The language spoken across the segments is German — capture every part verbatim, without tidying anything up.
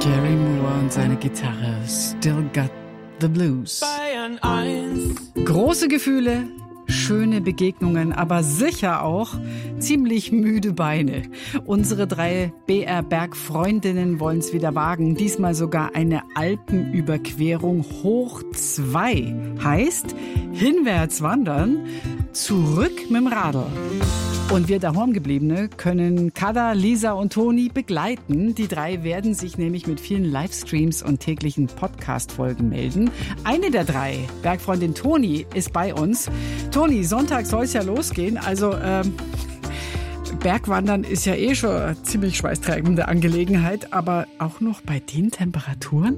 Gary Moore und seine Gitarre Still Got the Blues. Große Gefühle, schöne Begegnungen, aber sicher auch ziemlich müde Beine. Unsere drei B R-Bergfreundinnen wollen es wieder wagen. Diesmal sogar eine Alpenüberquerung hoch zwei. Heißt, hinwärts wandern, zurück mit dem Radl. Und wir daheimgebliebene können Kada, Lisa und Toni begleiten. Die drei werden sich nämlich mit vielen Livestreams und täglichen Podcast-Folgen melden. Eine der drei, Bergfreundin Toni, ist bei uns. Toni, Sonntag soll es ja losgehen. Also ähm, Bergwandern ist ja eh schon eine ziemlich schweißtreibende Angelegenheit. Aber auch noch bei den Temperaturen?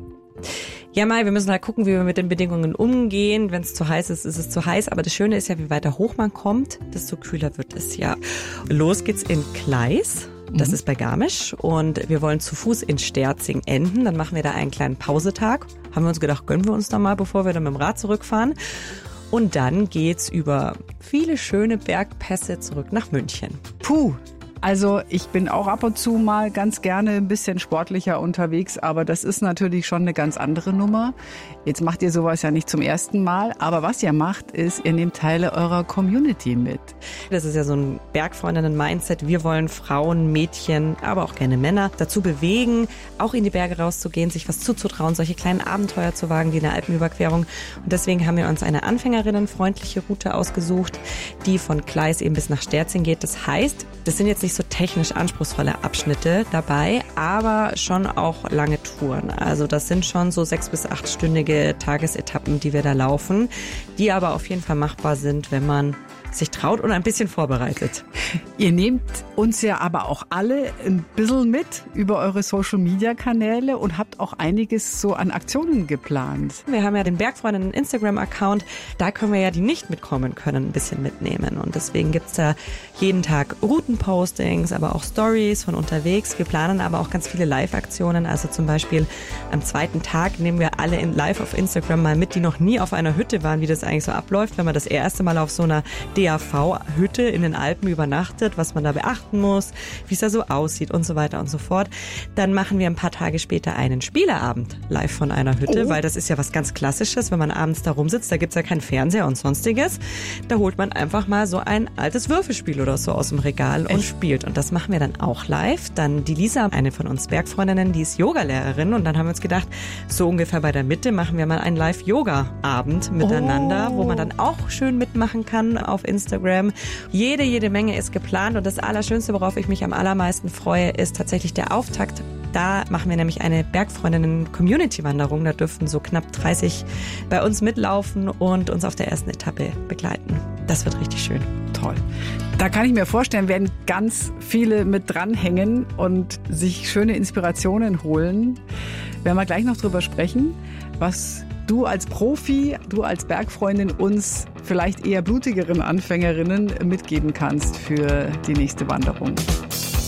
Ja, Mai, wir müssen halt gucken, wie wir mit den Bedingungen umgehen. Wenn es zu heiß ist, ist es zu heiß. Aber das Schöne ist ja, wie weiter hoch man kommt, desto kühler wird es ja. Los geht's in Kleis. Das mhm. ist bei Garmisch. Und wir wollen zu Fuß in Sterzing enden. Dann machen wir da einen kleinen Pausetag. Haben wir uns gedacht, gönnen wir uns da mal, bevor wir dann mit dem Rad zurückfahren. Und dann geht's über viele schöne Bergpässe zurück nach München. Puh. Also ich bin auch ab und zu mal ganz gerne ein bisschen sportlicher unterwegs, aber das ist natürlich schon eine ganz andere Nummer. Jetzt macht ihr sowas ja nicht zum ersten Mal, aber was ihr macht, ist, ihr nehmt Teile eurer Community mit. Das ist ja so ein Bergfreundinnen-Mindset. Wir wollen Frauen, Mädchen, aber auch gerne Männer dazu bewegen, auch in die Berge rauszugehen, sich was zuzutrauen, solche kleinen Abenteuer zu wagen wie eine Alpenüberquerung. Und deswegen haben wir uns eine anfängerinnenfreundliche Route ausgesucht, die von Kleis eben bis nach Sterzing geht. Das heißt, das sind jetzt nicht so technisch anspruchsvolle Abschnitte dabei, aber schon auch lange Touren. Also das sind schon so sechs- bis achtstündige Tagesetappen, die wir da laufen, die aber auf jeden Fall machbar sind, wenn man sich traut und ein bisschen vorbereitet. Ihr nehmt uns ja aber auch alle ein bisschen mit über eure Social-Media-Kanäle und habt auch einiges so an Aktionen geplant. Wir haben ja den Bergfreundinnen Instagram-Account, da können wir ja, die nicht mitkommen können, ein bisschen mitnehmen. Und deswegen gibt's da jeden Tag Routenpostings, aber auch Stories von unterwegs. Wir planen aber auch ganz viele Live-Aktionen. Also zum Beispiel am zweiten Tag nehmen wir alle in live auf Instagram mal mit, die noch nie auf einer Hütte waren, wie das eigentlich so abläuft, wenn man das erste Mal auf so einer D A V-Hütte in den Alpen übernachtet, was man da beachten muss, wie es da so aussieht und so weiter und so fort. Dann machen wir ein paar Tage später einen Spieleabend live von einer Hütte, oh. weil das ist ja was ganz Klassisches, wenn man abends da rumsitzt, da gibt's ja keinen Fernseher und sonstiges. Da holt man einfach mal so ein altes Würfelspiel oder so aus dem Regal und Echt? spielt. Und das machen wir dann auch live. Dann die Lisa, eine von uns Bergfreundinnen, die ist Yogalehrerin und dann haben wir uns gedacht, so ungefähr bei der Mitte machen wir mal einen Live-Yoga-Abend miteinander, oh. wo man dann auch schön mitmachen kann auf Instagram. Jede, jede Menge ist geplant und das Allerschönste, worauf ich mich am allermeisten freue, ist tatsächlich der Auftakt. Da machen wir nämlich eine Bergfreundinnen-Community-Wanderung. Da dürften so knapp dreißig bei uns mitlaufen und uns auf der ersten Etappe begleiten. Das wird richtig schön. Toll. Da kann ich mir vorstellen, werden ganz viele mit dranhängen und sich schöne Inspirationen holen. Werden wir gleich noch drüber sprechen, was du als Profi, du als Bergfreundin uns vielleicht eher blutigeren Anfängerinnen mitgeben kannst für die nächste Wanderung.